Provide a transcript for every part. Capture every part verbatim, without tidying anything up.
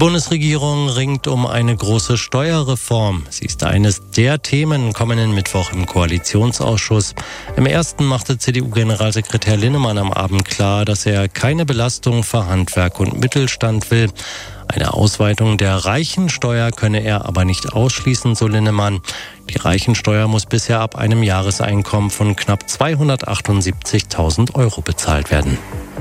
Bundesregierung ringt um eine große Steuerreform. Sie ist eines der Themen kommenden Mittwoch im Koalitionsausschuss. Im ersten machte C D U-Generalsekretär Linnemann am Abend klar, dass er keine Belastung für Handwerk und Mittelstand will. Eine Ausweitung der Reichensteuer könne er aber nicht ausschließen, so Linnemann. Die Reichensteuer muss bisher ab einem Jahreseinkommen von knapp zweihundertachtundsiebzigtausend Euro bezahlt werden.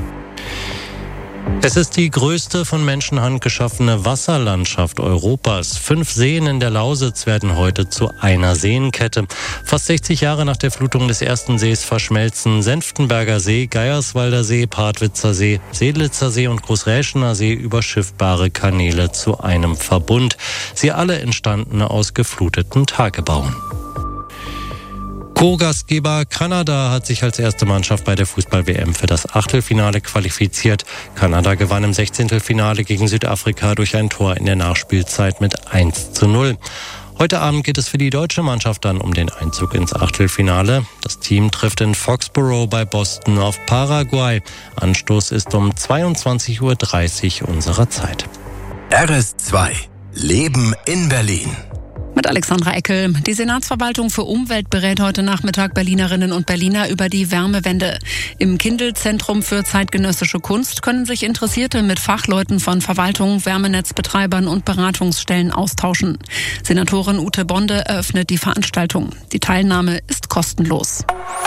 Es ist die größte von Menschenhand geschaffene Wasserlandschaft Europas. Fünf Seen in der Lausitz werden heute zu einer Seenkette. Fast sechzig Jahre nach der Flutung des ersten Sees verschmelzen Senftenberger See, Geierswalder See, Partwitzer See, Seelitzer See und Großräschener See über schiffbare Kanäle zu einem Verbund. Sie alle entstanden aus gefluteten Tagebauen. Co-Gastgeber Kanada hat sich als erste Mannschaft bei der Fußball-W M für das Achtelfinale qualifiziert. Kanada gewann im Sechzehntelfinale gegen Südafrika durch ein Tor in der Nachspielzeit mit eins zu null. Heute Abend geht es für die deutsche Mannschaft dann um den Einzug ins Achtelfinale. Das Team trifft in Foxborough bei Boston auf Paraguay. Anstoß ist um zweiundzwanzig Uhr dreißig unserer Zeit. R S zwei Leben in Berlin. Mit Alexandra Eckel. Die Senatsverwaltung für Umwelt berät heute Nachmittag Berlinerinnen und Berliner über die Wärmewende. Im Kindl-Zentrum für zeitgenössische Kunst können sich Interessierte mit Fachleuten von Verwaltung, Wärmenetzbetreibern und Beratungsstellen austauschen. Senatorin Ute Bonde eröffnet die Veranstaltung. Die Teilnahme ist kostenlos.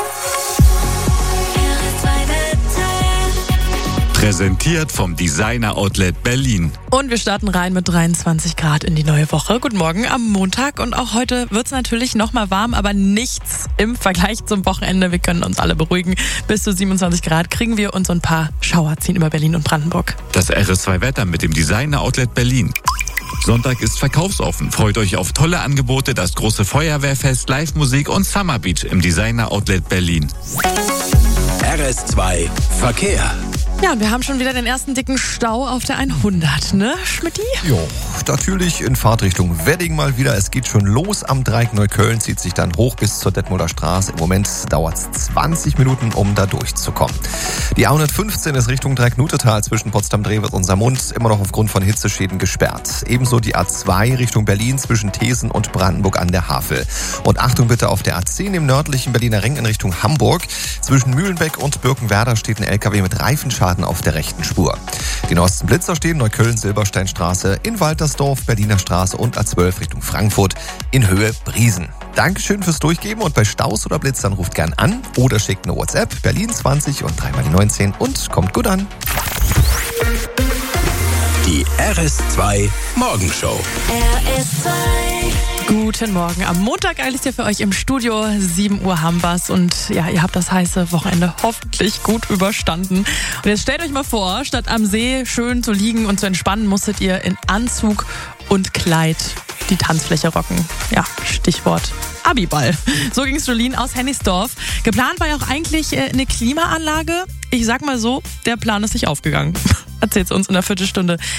Präsentiert vom Designer Outlet Berlin. Und wir starten rein mit dreiundzwanzig Grad in die neue Woche. Guten Morgen am Montag. Und auch heute wird es natürlich nochmal warm, aber nichts im Vergleich zum Wochenende. Wir können uns alle beruhigen. Bis zu siebenundzwanzig Grad kriegen wir uns so ein paar Schauer ziehen über Berlin und Brandenburg. Das R S zwei Wetter mit dem Designer Outlet Berlin. Sonntag ist verkaufsoffen. Freut euch auf tolle Angebote, das große Feuerwehrfest, Live-Musik und Summer Beach im Designer Outlet Berlin. R S zwei Verkehr. Ja, und wir haben schon wieder den ersten dicken Stau auf der hundert, ne, Schmidti? Jo, natürlich in Fahrtrichtung Wedding mal wieder. Es geht schon los am Dreieck Neukölln, zieht sich dann hoch bis zur Detmolder Straße. Im Moment dauert es zwanzig Minuten, um da durchzukommen. Die A hundertfünfzehn ist Richtung Dreieck-Nutetal zwischen Potsdam-Drehwitz und Samund immer noch aufgrund von Hitzeschäden gesperrt. Ebenso die A zwei Richtung Berlin zwischen Thesen und Brandenburg an der Havel. Und Achtung bitte auf der A zehn im nördlichen Berliner Ring in Richtung Hamburg. Zwischen Mühlenbeck und Birkenwerder steht ein L K W mit Reifenschaden auf der rechten Spur. Die neuesten Blitzer stehen Neukölln-Silbersteinstraße, in Waltersdorf, Berliner Straße und A zwölf Richtung Frankfurt in Höhe Briesen. Dankeschön fürs Durchgeben und bei Staus oder Blitzern ruft gern an oder schickt eine WhatsApp Berlin zwanzig und dreimal die neunzehn und kommt gut an. Die R S zwei Morgenshow. R S zwei. Guten Morgen. Am Montag eilt es hier für euch im Studio. sieben Uhr haben wir's. Und ja, ihr habt das heiße Wochenende hoffentlich gut überstanden. Und jetzt stellt euch mal vor, statt am See schön zu liegen und zu entspannen, musstet ihr in Anzug und Kleid die Tanzfläche rocken. Ja, Stichwort Abiball. So ging's Jolene aus Hennigsdorf. Geplant war ja auch eigentlich eine Klimaanlage. Ich sag mal so, der Plan ist nicht aufgegangen. Erzählt's uns in der Viertelstunde